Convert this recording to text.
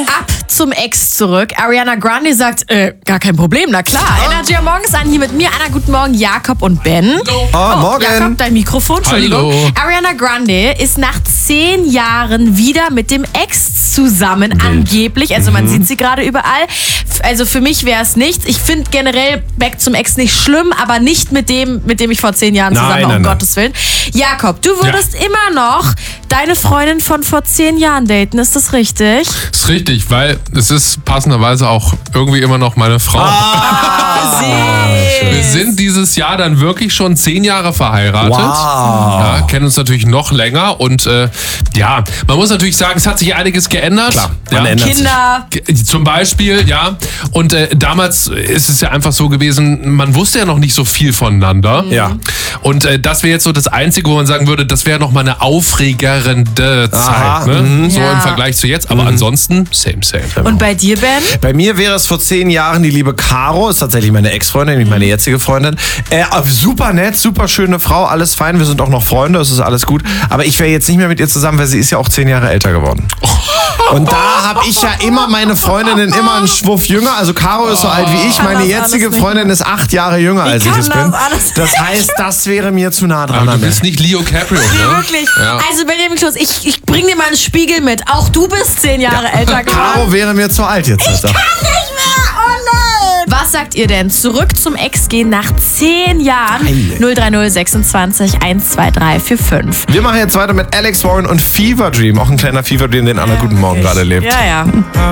Ab zum Ex zurück. Ariana Grande sagt, gar kein Problem, na klar. Energy am Morgen ist an, hier mit mir. Anna, guten Morgen, Jakob und Ben. Morgen. Jakob, dein Mikrofon, Entschuldigung. Hallo. Ariana Grande ist nach 10 Jahren wieder mit dem Ex zusammen, angeblich. Also man sieht sie gerade überall. Also für mich wäre es nichts. Ich finde generell Back zum Ex nicht schlimm, aber nicht mit dem ich vor 10 Jahren zusammen war, um Gottes Willen. Jakob, du würdest immer noch deine Freundin von vor 10 Jahren daten, ist das richtig? Ist richtig, weil es ist passenderweise auch irgendwie immer noch meine Frau. Wir sind dieses Jahr dann wirklich schon 10 Jahre verheiratet. Wow. Ja, kennen uns natürlich noch länger und man muss natürlich sagen, es hat sich einiges geändert. Klar, man ja. ändert Kinder. Zum Beispiel, ja. Und damals ist es ja einfach so gewesen, man wusste ja noch nicht so viel voneinander. Ja. Und das wäre jetzt so das Einzige, wo man sagen würde, das wäre noch mal eine aufregerende Zeit. Ne? So im Vergleich zu jetzt. Aber ansonsten, same. Und bei dir, Ben? Bei mir wäre es vor 10 Jahren die liebe Caro, ist tatsächlich meine Ex-Freundin, nicht meine jetzige Freundin. Super nett, super schöne Frau, alles fein, wir sind auch noch Freunde, es ist alles gut. Aber ich wäre jetzt nicht mehr mit ihr zusammen, weil sie ist ja auch 10 Jahre älter geworden. Und da habe ich ja immer meine Freundinnen immer einen Schwuff jünger. Also Caro ist so alt wie ich, meine jetzige Freundin ist 8 Jahre jünger als ich es bin. Das heißt, das wäre mir zu nah dran. Aber du bist nicht Leo Caprio, ne? Wirklich. Ja. Also Benjamin Klose, ich bring dir mal einen Spiegel mit. Auch du bist 10 Jahre älter geworden. Caro wäre mir zu alt jetzt. Kann nicht mehr. Oh nein. Was sagt ihr denn? Zurück zum Ex gehen nach 10 Jahren. 030 26 12345. Wir machen jetzt weiter mit Alex Warren und Fever Dream. Auch ein kleiner Fever Dream, den Anna guten Morgen gerade lebt. Ja.